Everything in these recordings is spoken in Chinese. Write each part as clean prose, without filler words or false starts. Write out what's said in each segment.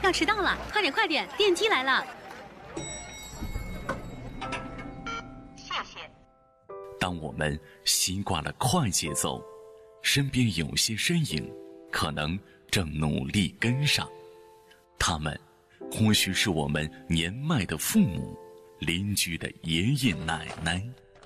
要迟到了，快点快点，电梯来了。 谢谢。 当我们习惯了快节奏，身边有些身影可能正努力跟上，他们或许是我们年迈的父母、邻居的爷爷奶奶。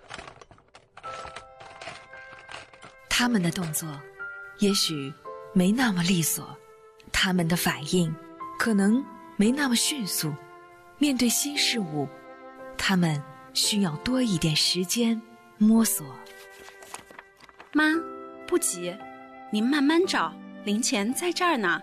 他们的动作也许没那么利索，他们的反应可能没那么迅速，面对新事物，他们需要多一点时间摸索。 妈，不急，您慢慢找，零钱在这儿呢。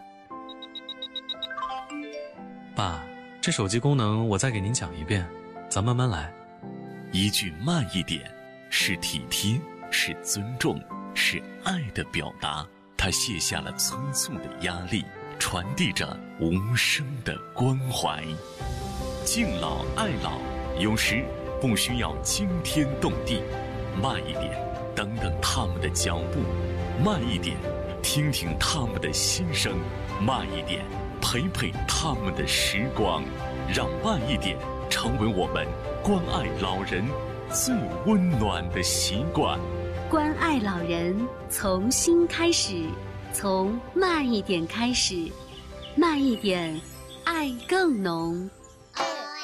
爸，这手机功能我再给您讲一遍，咱慢慢来。 一句慢一点，是体贴，是尊重，是爱的表达。他卸下了催促的压力，传递着无声的关怀。敬老爱老，有时不需要惊天动地，慢一点，等等他们的脚步；慢一点，听听他们的心声；慢一点，陪陪他们的时光。让慢一点成为我们关爱老人最温暖的习惯。 关爱老人，从心开始，从慢一点开始，慢一点，爱更浓。